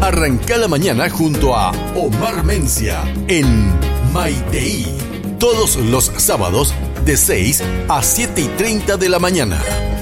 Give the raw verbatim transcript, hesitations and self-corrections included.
Arranca la mañana junto a Omar Mencia en Maiteí. Todos los sábados de seis a siete y treinta de la mañana.